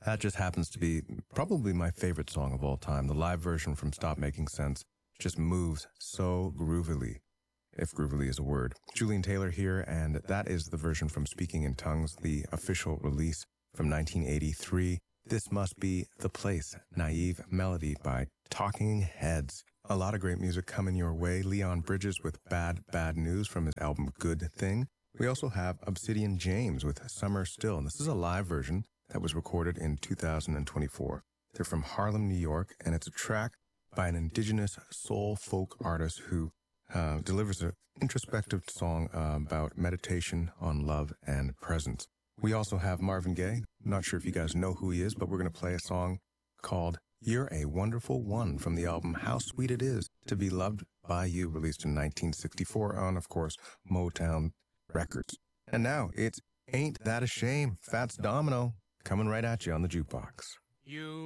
That just happens to be probably my favorite song of all time. The live version from Stop Making Sense just moves so groovily, if groovily is a word. Julian Taylor here, and that is the version from Speaking in Tongues, the official release from 1983. This must be The Place, Naive Melody by Talking Heads. A lot of great music coming your way. Leon Bridges with Bad, Bad News from his album Good Thing. We also have Obsidian James with Summer Still, and this is a live version that was recorded in 2024. They're from Harlem, New York, and it's a track by an indigenous soul folk artist who delivers an introspective song about meditation on love and presence. We also have Marvin Gaye. Not sure if you guys know who he is, but we're going to play a song called You're a Wonderful One from the album How Sweet It Is to Be Loved by You, released in 1964 on, of course, Motown Records. And now it's Ain't That a Shame, Fats Domino, coming right at you on the jukebox. You